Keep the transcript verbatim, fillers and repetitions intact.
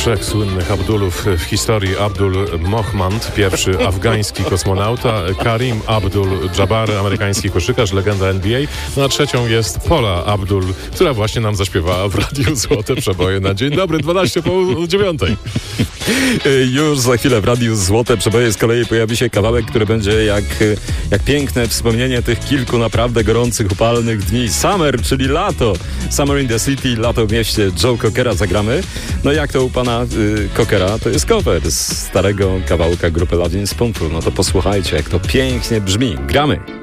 trzech słynnych Abdulów w historii. Abdul Mohmand, pierwszy afgański kosmonauta, Karim Abdul-Jabbar, amerykański koszykarz, legenda N B A. No a trzecią jest Paula Abdul, która właśnie nam zaśpiewała w Radiu Złote Przeboje na dzień dobry, dwanaście po dziewiątej. Już za chwilę w Radiu Złote Przeboje z kolei pojawi się kawałek, który będzie jak, jak piękne wspomnienie tych kilku naprawdę gorących, upalnych dni. Summer, czyli lato. Summer in the City, lato w mieście. Joe Cockera zagramy. No jak to u pana y, Cockera? To jest cover z starego kawałka grupy Latin Spoonful. No to posłuchajcie, jak to pięknie brzmi. Gramy.